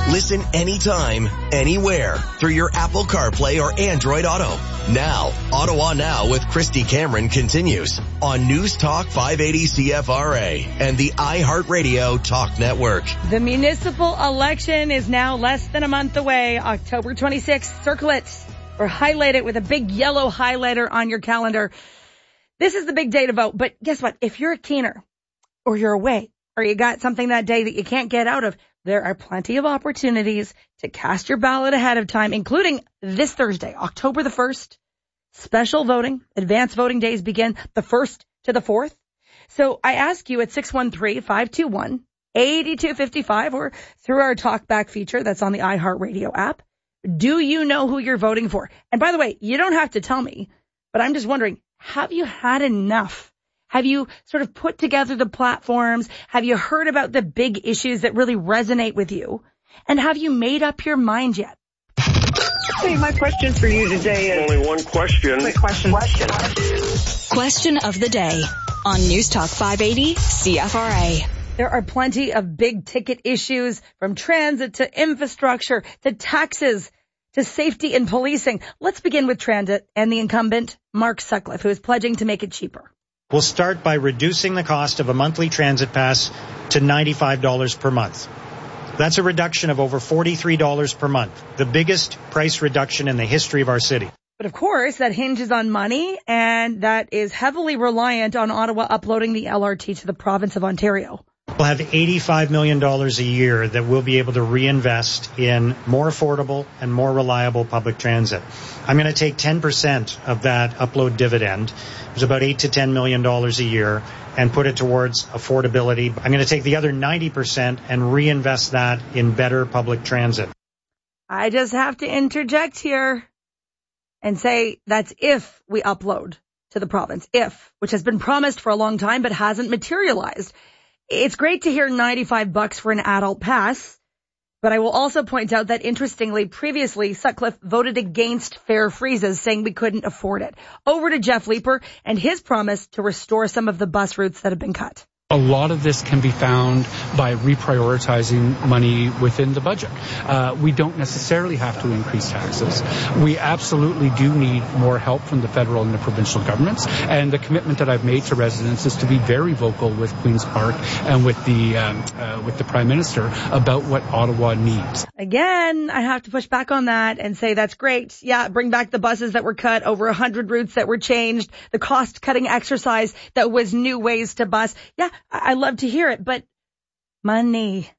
Listen anytime, anywhere through your Apple CarPlay or Android Auto. Now, Ottawa Now with Christy Cameron continues on News Talk 580 CFRA and the iHeartRadio Talk Network. The municipal election is now less than a month away. October 26th. Circle it or highlight it with a big yellow highlighter on your calendar. This is the big day to vote. But guess what? If you're a keener or you're away or you got something that day that you can't get out of, there are plenty of opportunities to cast your ballot ahead of time, including this Thursday, October the 1st. Special voting, advanced voting days begin the 1st to the 4th. So I ask you at 613-521-8255 or through our TalkBack feature that's on the iHeartRadio app, do you know who you're voting for? And by the way, you don't have to tell me, but I'm just wondering, have you had enough? Have you sort of put together the platforms? Have you heard about the big issues that really resonate with you? And have you made up your mind yet? Hey, my question for you today is... Only one question. Quick question. Question of the day on News Talk 580 CFRA. There are plenty of big ticket issues, from transit to infrastructure to taxes to safety and policing. Let's begin with transit and the incumbent, Mark Sutcliffe, who is pledging to make it cheaper. We'll start by reducing the cost of a monthly transit pass to $95 per month. That's a reduction of over $43 per month, the biggest price reduction in the history of our city. But of course, that hinges on money, and that is heavily reliant on Ottawa uploading the LRT to the province of Ontario. We'll have $85 million a year that we'll be able to reinvest in more affordable and more reliable public transit. I'm going to take 10% of that upload dividend, it's about $8 to $10 million a year, and put it towards affordability. I'm going to take the other 90% and reinvest that in better public transit. I just have to interject here and say that's if we upload to the province. If, which has been promised for a long time but hasn't materialized. It's great to hear $95 for an adult pass, but I will also point out that, interestingly, previously, Sutcliffe voted against fare freezes, saying we couldn't afford it. Over to Jeff Leeper and his promise to restore some of the bus routes that have been cut. A lot of this can be found by reprioritizing money within the budget. We don't necessarily have to increase taxes. We absolutely do need more help from the federal and the provincial governments. And the commitment that I've made to residents is to be very vocal with Queen's Park and with the Prime Minister about what Ottawa needs. Again, I have to push back on that and say that's great. Yeah, bring back the buses that were cut, over 100 routes that were changed, the cost-cutting exercise that was new ways to bus. Yeah, I love to hear it, but money.